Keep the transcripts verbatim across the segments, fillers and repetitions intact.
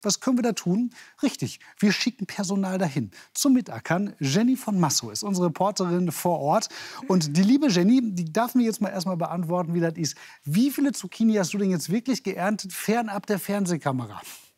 Was können wir da tun? Richtig, wir schicken Personal dahin zum Mitackern. Jenny von Massow ist unsere Reporterin vor Ort. Und die liebe Jenny, die darf mir jetzt mal erstmal beantworten, wie das ist. Wie viele Zucchini hast du denn jetzt wirklich geerntet, fernab der Fernsehkamera?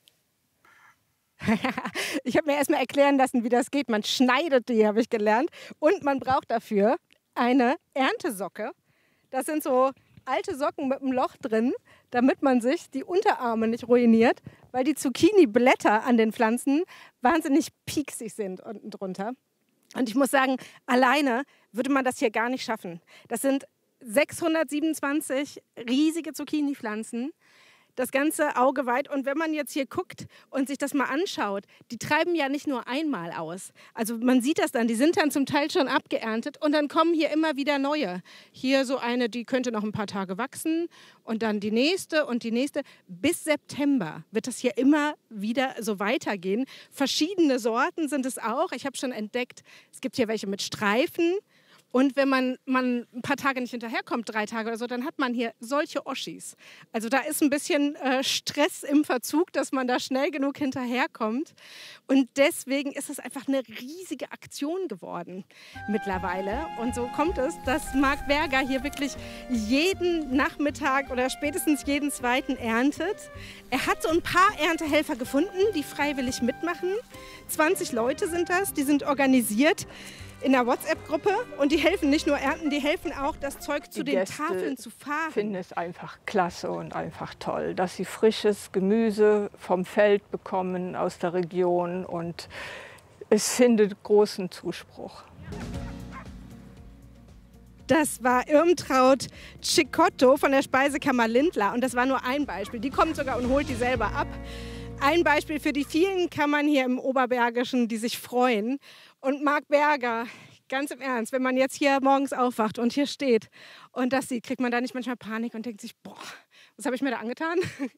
Ich habe mir erstmal erklären lassen, wie das geht. Man schneidet die, habe ich gelernt. Und man braucht dafür eine Erntesocke. Das sind so alte Socken mit einem Loch drin, damit man sich die Unterarme nicht ruiniert, weil die Zucchini-Blätter an den Pflanzen wahnsinnig pieksig sind unten drunter. Und ich muss sagen, alleine würde man das hier gar nicht schaffen. Das sind sechshundertsiebenundzwanzig riesige Zucchini-Pflanzen. Das ganze Auge weit. Und wenn man jetzt hier guckt und sich das mal anschaut, die treiben ja nicht nur einmal aus. Also man sieht das dann, die sind dann zum Teil schon abgeerntet und dann kommen hier immer wieder neue. Hier so eine, die könnte noch ein paar Tage wachsen und dann die nächste und die nächste. Bis September wird das hier immer wieder so weitergehen. Verschiedene Sorten sind es auch. Ich habe schon entdeckt, es gibt hier welche mit Streifen. Und wenn man, man ein paar Tage nicht hinterherkommt, drei Tage oder so, dann hat man hier solche Oschis. Also da ist ein bisschen äh, Stress im Verzug, dass man da schnell genug hinterherkommt. Und deswegen ist es einfach eine riesige Aktion geworden mittlerweile. Und so kommt es, dass Marc Berger hier wirklich jeden Nachmittag oder spätestens jeden zweiten erntet. Er hat so ein paar Erntehelfer gefunden, die freiwillig mitmachen. zwanzig Leute sind das, die sind organisiert in der WhatsApp-Gruppe und die helfen nicht nur ernten, die helfen auch, das Zeug zu die den Gäste Tafeln zu fahren. Ich finde es einfach klasse und einfach toll, dass sie frisches Gemüse vom Feld bekommen aus der Region und es findet großen Zuspruch. Das war Irmtraut Cicotto von der Speisekammer Lindlar und das war nur ein Beispiel. Die kommt sogar und holt die selber ab. Ein Beispiel für die vielen Kammern hier im Oberbergischen, die sich freuen. Und Marc Berger, ganz im Ernst, wenn man jetzt hier morgens aufwacht und hier steht und das sieht, kriegt man da nicht manchmal Panik und denkt sich, boah, was habe ich mir da angetan?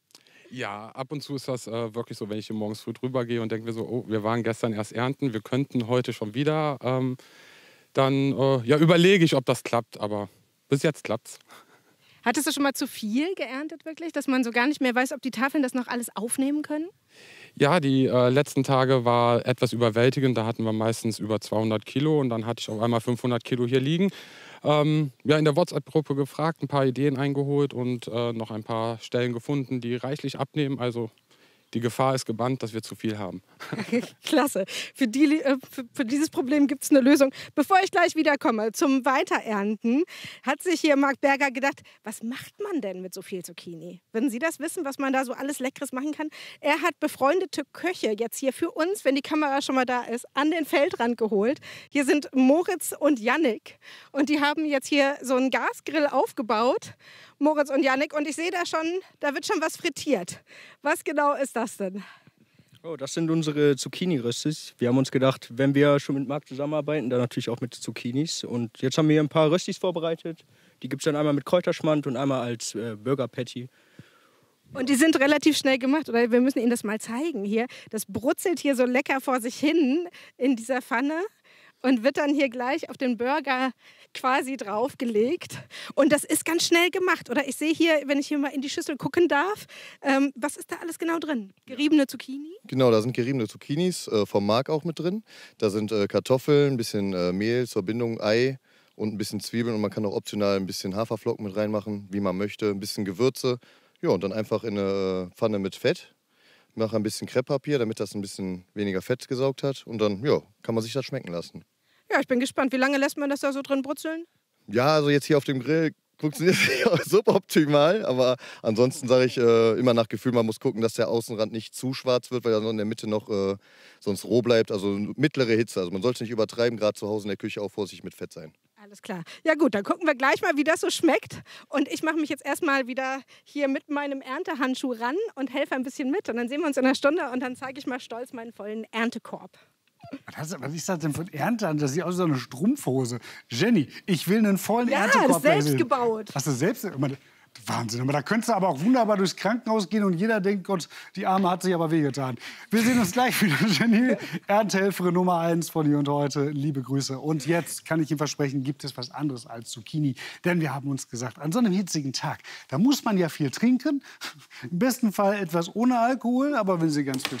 Ja, ab und zu ist das äh, wirklich so, wenn ich hier morgens früh drüber gehe und denke mir so, oh, wir waren gestern erst ernten, wir könnten heute schon wieder. Ähm, dann äh, ja, überlege ich, ob das klappt, aber bis jetzt klappt's. Hattest du schon mal zu viel geerntet wirklich, dass man so gar nicht mehr weiß, ob die Tafeln das noch alles aufnehmen können? Ja, die äh, letzten Tage war etwas überwältigend. Da hatten wir meistens über zweihundert Kilo und dann hatte ich auf einmal fünfhundert Kilo hier liegen. Ähm, ja, in der WhatsApp-Gruppe gefragt, ein paar Ideen eingeholt und äh, noch ein paar Stellen gefunden, die reichlich abnehmen. Also die Gefahr ist gebannt, dass wir zu viel haben. Klasse. Für, die, für, für dieses Problem gibt es eine Lösung. Bevor ich gleich wiederkomme zum Weiterernten, hat sich hier Marc Berger gedacht, was macht man denn mit so viel Zucchini? Würden Sie das wissen, was man da so alles Leckeres machen kann? Er hat befreundete Köche jetzt hier für uns, wenn die Kamera schon mal da ist, an den Feldrand geholt. Hier sind Moritz und Jannik und die haben jetzt hier so einen Gasgrill aufgebaut. Moritz und Jannik, und ich sehe da schon, da wird schon was frittiert. Was genau ist das denn? Oh, das sind unsere Zucchini-Röstis. Wir haben uns gedacht, wenn wir schon mit Marc zusammenarbeiten, dann natürlich auch mit Zucchinis. Und jetzt haben wir ein paar Röstis vorbereitet. Die gibt es dann einmal mit Kräuterschmand und einmal als äh, Burger-Patty. Und die sind relativ schnell gemacht, oder? Wir müssen Ihnen das mal zeigen hier. Das brutzelt hier so lecker vor sich hin in dieser Pfanne und wird dann hier gleich auf den Burger quasi draufgelegt. Und das ist ganz schnell gemacht, oder? Ich sehe hier, wenn ich hier mal in die Schüssel gucken darf, ähm, was ist da alles genau drin? Geriebene Zucchini? Genau, da sind geriebene Zucchinis, äh, vom Marc auch mit drin. Da sind äh, Kartoffeln, ein bisschen äh, Mehl zur Bindung, Ei und ein bisschen Zwiebeln. Und man kann auch optional ein bisschen Haferflocken mit reinmachen, wie man möchte. Ein bisschen Gewürze. Ja, und dann einfach in eine Pfanne mit Fett. Mache ein bisschen Krepppapier, damit das ein bisschen weniger Fett gesaugt hat. Und dann ja, kann man sich das schmecken lassen. Ja, ich bin gespannt. Wie lange lässt man das da so drin brutzeln? Ja, also jetzt hier auf dem Grill funktioniert es nicht suboptimal. Aber ansonsten sage ich äh, immer nach Gefühl, man muss gucken, dass der Außenrand nicht zu schwarz wird, weil er in der Mitte noch äh, sonst roh bleibt. Also mittlere Hitze. Also man sollte nicht übertreiben, gerade zu Hause in der Küche auch vorsichtig mit Fett sein. Alles klar. Ja gut, dann gucken wir gleich mal, wie das so schmeckt. Und ich mache mich jetzt erstmal wieder hier mit meinem Erntehandschuh ran und helfe ein bisschen mit. Und dann sehen wir uns in einer Stunde und dann zeige ich mal stolz meinen vollen Erntekorb. Was ist das denn für ein Erntehandel? Das sieht aus wie so eine Strumpfhose. Jenny, ich will einen vollen ja, Erntekorb. Ja, das ist selbst gebaut. Hast du selbst? Wahnsinn, aber da könntest du aber auch wunderbar durchs Krankenhaus gehen und jeder denkt, Gott, die Arme hat sich aber wehgetan. Wir sehen uns gleich wieder. Jenny, Erntehelferin Nummer eins von hier und heute. Liebe Grüße. Und jetzt kann ich Ihnen versprechen, gibt es was anderes als Zucchini. Denn wir haben uns gesagt, an so einem hitzigen Tag, da muss man ja viel trinken. Im besten Fall etwas ohne Alkohol, aber wenn Sie ganz viel